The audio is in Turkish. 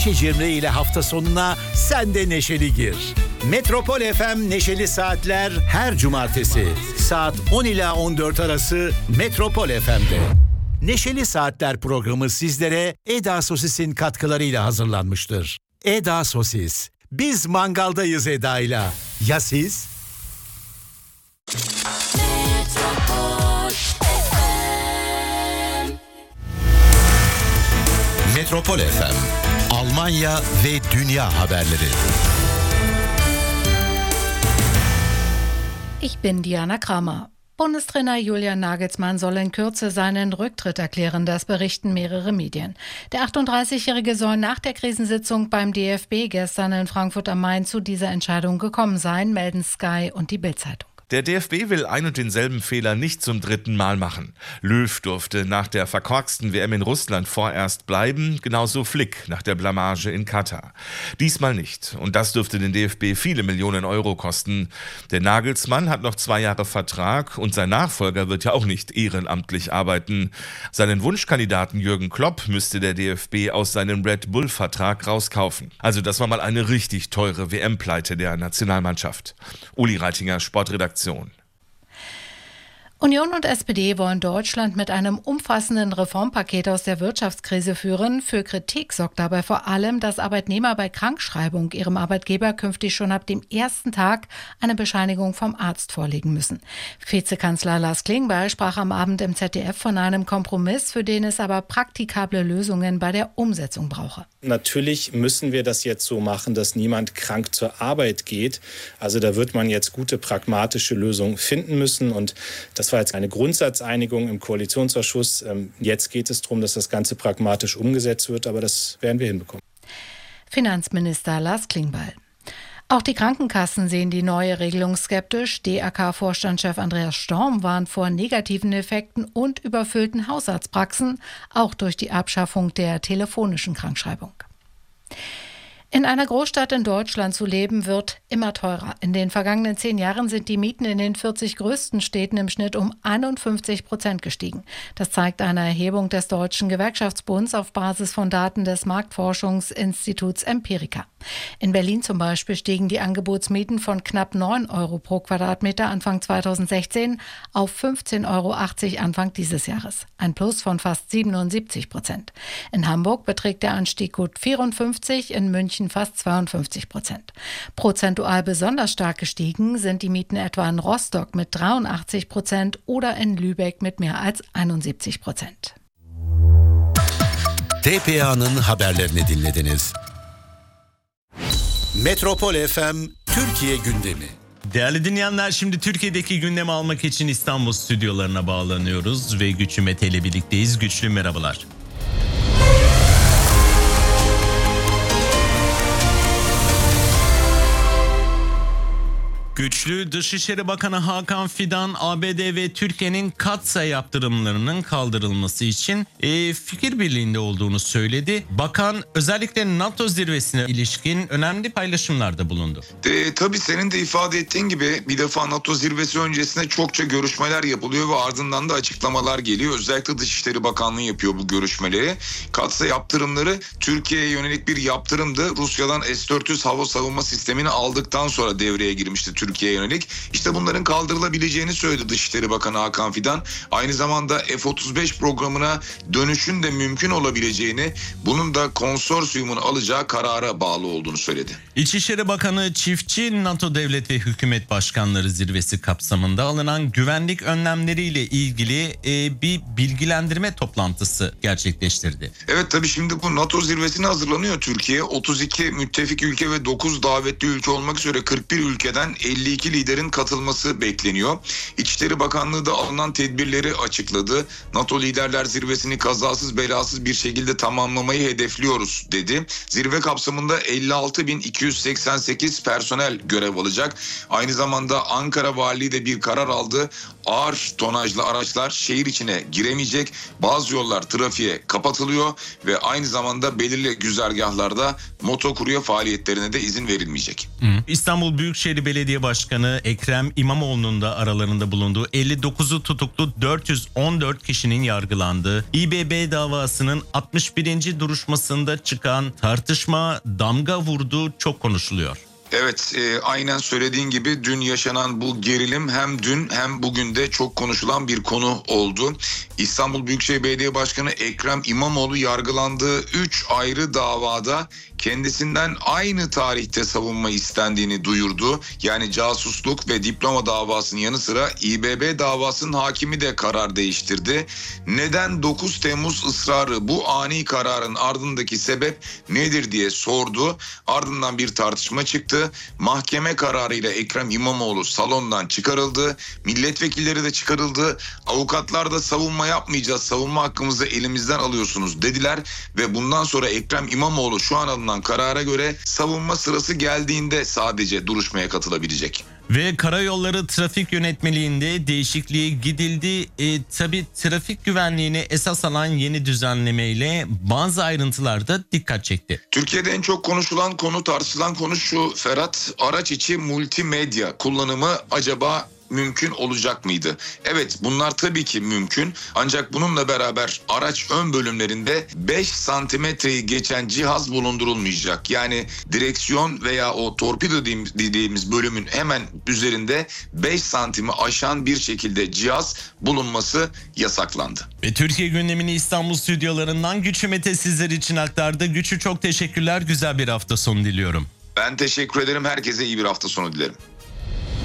Ayşe Cemre ile hafta sonuna sen de neşeli gir. Metropol FM Neşeli Saatler her cumartesi saat 10 ila 14 arası Metropol FM'de. Neşeli Saatler programı sizlere Eda Sosis'in katkılarıyla hazırlanmıştır. Eda Sosis. Biz mangaldayız Eda'yla. Ya siz? Metropol FM. Almanya ve dünya haberleri. Ich bin Diana Kramer. Bundestrainer Julian Nagelsmann soll in Kürze seinen Rücktritt erklären, das berichten mehrere Medien. Der 38-Jährige soll nach der Krisensitzung beim DFB gestern in Frankfurt am Main zu dieser Entscheidung gekommen sein, melden Sky und die Bild-Zeitung. Der DFB will ein und denselben Fehler nicht zum dritten Mal machen. Löw durfte nach der verkorksten WM in Russland vorerst bleiben, genauso Flick nach der Blamage in Katar. Diesmal nicht. Und das dürfte den DFB viele Millionen Euro kosten. Der Nagelsmann hat noch 2 Jahre Vertrag und sein Nachfolger wird ja auch nicht ehrenamtlich arbeiten. Seinen Wunschkandidaten Jürgen Klopp müsste der DFB aus seinem Red Bull-Vertrag rauskaufen. Also das war mal eine richtig teure WM-Pleite der Nationalmannschaft. Uli Reitinger, Sportredaktion. Union und SPD wollen Deutschland mit einem umfassenden Reformpaket aus der Wirtschaftskrise führen. Für Kritik sorgt dabei vor allem, dass Arbeitnehmer bei Krankschreibung ihrem Arbeitgeber künftig schon ab dem ersten Tag eine Bescheinigung vom Arzt vorlegen müssen. Vizekanzler Lars Klingbeil sprach am Abend im ZDF von einem Kompromiss, für den es aber praktikable Lösungen bei der Umsetzung brauche. Natürlich müssen wir das jetzt so machen, dass niemand krank zur Arbeit geht. Also da wird man jetzt gute pragmatische Lösungen finden müssen und das war jetzt eine Grundsatzeinigung im Koalitionsausschuss. Jetzt geht es darum, dass das Ganze pragmatisch umgesetzt wird, aber das werden wir hinbekommen. Finanzminister Lars Klingbeil. Auch die Krankenkassen sehen die neue Regelung skeptisch. DRK-Vorstandschef Andreas Storm warnt vor negativen Effekten und überfüllten Hausarztpraxen, auch durch die Abschaffung der telefonischen Krankschreibung. In einer Großstadt in Deutschland zu leben, wird immer teurer. In den vergangenen 10 Jahren sind die Mieten in den 40 größten Städten im Schnitt um 51% gestiegen. Das zeigt eine Erhebung des Deutschen Gewerkschaftsbunds auf Basis von Daten des Marktforschungsinstituts Empirica. In Berlin zum Beispiel stiegen die Angebotsmieten von knapp 9 Euro pro Quadratmeter Anfang 2016 auf 15,80 Euro Anfang dieses Jahres. Ein Plus von fast 77%. In Hamburg beträgt der Anstieg gut 54%, in München fast 52%. Prozentual besonders stark gestiegen sind die Mieten etwa in Rostock mit 83% oder in Lübeck mit mehr als 71%. TPA'nın haberlerini dinlediniz. Metropol FM Türkiye gündemi. Değerli dinleyenler, şimdi Türkiye'deki gündemi almak için İstanbul stüdyolarına bağlanıyoruz ve Güçlü Mete ile birlikteyiz. Güçlü, merhabalar. Güçlü, Dışişleri Bakanı Hakan Fidan, ABD ve Türkiye'nin katsayı yaptırımlarının kaldırılması için fikir birliğinde olduğunu söyledi. Bakan özellikle NATO zirvesine ilişkin önemli paylaşımlarda bulundu. Tabii senin de ifade ettiğin gibi bir defa NATO zirvesi öncesinde çokça görüşmeler yapılıyor ve ardından da açıklamalar geliyor. Özellikle Dışişleri Bakanlığı yapıyor bu görüşmeleri. Katsayı yaptırımları Türkiye'ye yönelik bir yaptırımdı. Rusya'dan S-400 hava savunma sistemini aldıktan sonra devreye girmişti Türkiye'ye yönelik. İşte bunların kaldırılabileceğini söyledi Dışişleri Bakanı Hakan Fidan. Aynı zamanda F-35 programına dönüşün de mümkün olabileceğini, bunun da konsorsiyumun alacağı karara bağlı olduğunu söyledi. İçişleri Bakanı çiftçi NATO devlet ve hükümet başkanları zirvesi kapsamında alınan güvenlik önlemleriyle ilgili bir bilgilendirme toplantısı gerçekleştirdi. Evet, tabii şimdi bu NATO zirvesine hazırlanıyor Türkiye. 32 müttefik ülke ve 9 davetli ülke olmak üzere 41 ülkeden 52 liderin katılması bekleniyor. İçişleri Bakanlığı da alınan tedbirleri açıkladı. NATO Liderler Zirvesini kazasız belasız bir şekilde tamamlamayı hedefliyoruz dedi. Zirve kapsamında 56.288 personel görev alacak. Aynı zamanda Ankara Valiliği de bir karar aldı. ağır tonajlı araçlar şehir içine giremeyecek. Bazı yollar trafiğe kapatılıyor ve aynı zamanda belirli güzergahlarda motokurye faaliyetlerine de izin verilmeyecek. İstanbul Büyükşehir Belediye Başkanı Ekrem İmamoğlu'nun da aralarında bulunduğu 59'u tutuklu 414 kişinin yargılandığı İBB davasının 61. duruşmasında çıkan tartışma damga vurdu, çok konuşuluyor. Evet, aynen söylediğin gibi dün yaşanan bu gerilim hem dün hem bugün de çok konuşulan bir konu oldu. İstanbul Büyükşehir Belediye Başkanı Ekrem İmamoğlu yargılandığı 3 ayrı davada kendisinden aynı tarihte savunma istendiğini duyurdu. Yani casusluk ve diploma davasının yanı sıra İBB davasının hakimi de karar değiştirdi. Neden 9 Temmuz ısrarı, bu ani kararın ardındaki sebep nedir diye sordu. Ardından bir tartışma çıktı. Mahkeme kararıyla Ekrem İmamoğlu salondan çıkarıldı. Milletvekilleri de çıkarıldı. Avukatlar da savunma yapmayacağız, savunma hakkımızı elimizden alıyorsunuz dediler. Ve bundan sonra Ekrem İmamoğlu şu an alınan karara göre savunma sırası geldiğinde sadece duruşmaya katılabilecek. Ve karayolları trafik yönetmeliğinde değişikliğe gidildi. Tabii trafik güvenliğini esas alan yeni düzenlemeyle bazı ayrıntılarda dikkat çekti. Türkiye'de en çok konuşulan konu, tartışılan konu şu Ferhat, araç içi multimedya kullanımı acaba mümkün olacak mıydı? Evet, bunlar tabii ki mümkün. Ancak bununla beraber araç ön bölümlerinde 5 santimetreyi geçen cihaz bulundurulmayacak. Yani direksiyon veya o torpido dediğimiz bölümün hemen üzerinde 5 santimi aşan bir şekilde cihaz bulunması yasaklandı. Ve Türkiye gündemini İstanbul stüdyolarından Güçlü Mete sizler için aktardı. Güçlü, çok teşekkürler. Güzel bir hafta sonu diliyorum. Ben teşekkür ederim. Herkese iyi bir hafta sonu dilerim.